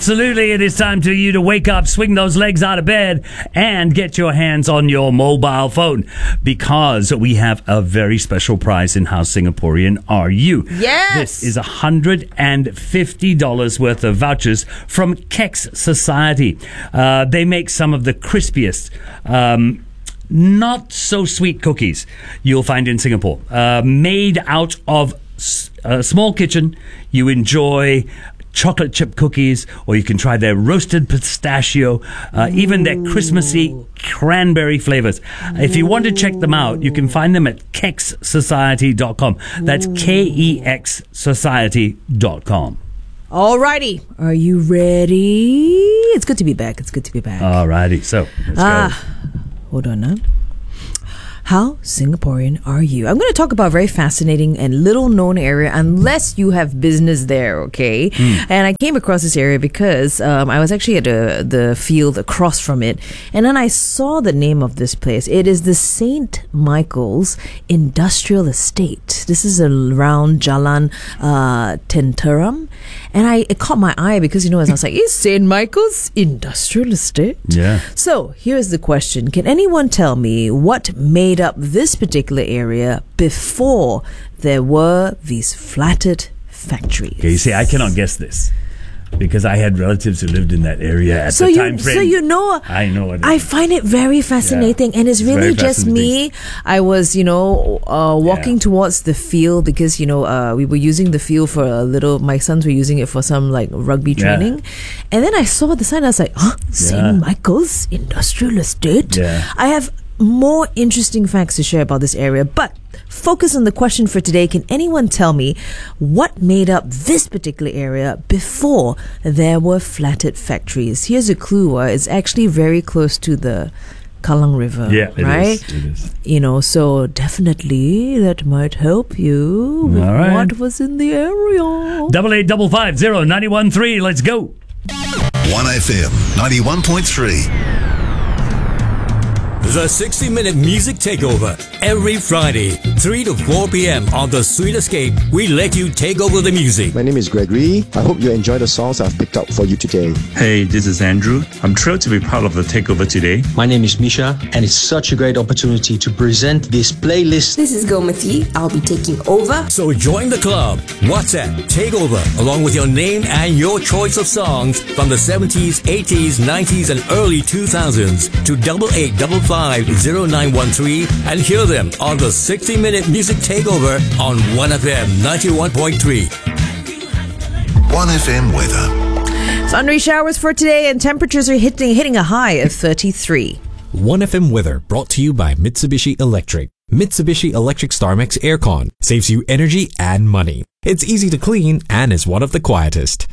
Absolutely, it is time for you to wake up, swing those legs out of bed, and get your hands on your mobile phone because we have a very special prize in How Singaporean Are You? Yes! This is $150 worth of vouchers from Kex Society. They make some of the crispiest, not so sweet cookies you'll find in Singapore. Made out of a small kitchen, you enjoy chocolate chip cookies, or you can try their roasted pistachio, even their Christmassy cranberry flavors. If you want to check them out, you can find them at kexsociety.com. That's KEX Society.com. Alrighty, are you ready? It's good to be back. Alrighty, so let's go. Hold on now. How Singaporean are you? I'm going to talk about a very fascinating and little known area unless you have business there, okay? And I came across this area because I was actually at the field across from it, and then I saw the name of this place. It is the St. Michael's Industrial Estate. This is around Jalan Tenteram, and it caught my eye because, as I was like, is St. Michael's Industrial Estate? Yeah. So here's the question. Can anyone tell me what made up this particular area before there were these flatted factories? Okay, you see, I cannot guess this because I had relatives who lived in that area at the time frame. So I know what it I is. find it very fascinating, and it's really just me. I was, walking towards the field because, we were using the field for a little, my sons were using it for some like rugby training. And then I saw the sign, I was like, St. Michael's Industrial Estate? Yeah. I have more interesting facts to share about this area, but focus on the question for today. Can anyone tell me what made up this particular area before there were flatted factories? Here's a clue. It's actually very close to the Kallang River, right? It is. So definitely that might help you with what was in the area. 88550913. Let's go. 1FM 91.3. The 60-minute music takeover. Every Friday, 3 to 4 p.m. on The Sweet Escape, we let you take over the music. My name is Gregory. I hope you enjoy the songs I've picked out for you today. Hey, this is Andrew. I'm thrilled to be part of the takeover today. My name is Misha, and it's such a great opportunity to present this playlist. This is Gomati. I'll be taking over. So join the club. WhatsApp Takeover, along with your name and your choice of songs from the 70s, 80s, 90s, and early 2000s to 88550913 and hear them on the 60-minute music takeover on 1FM 91.3. 1FM weather. Thundery showers for today, and temperatures are hitting a high of 33. 1FM weather brought to you by Mitsubishi Electric. Mitsubishi Electric StarMax Aircon saves you energy and money. It's easy to clean and is one of the quietest.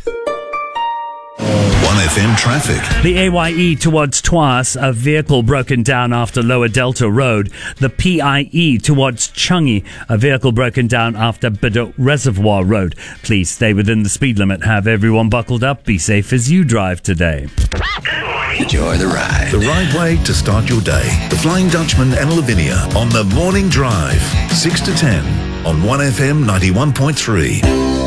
1FM traffic. The AYE towards Tuas, a vehicle broken down after Lower Delta Road. The PIE towards Changi, a vehicle broken down after Bedok Reservoir Road. Please stay within the speed limit. Have everyone buckled up. Be safe as you drive today. Enjoy the ride. The right way to start your day. The Flying Dutchman and Lavinia on the Morning Drive. 6 to 10 on 1FM 91.3.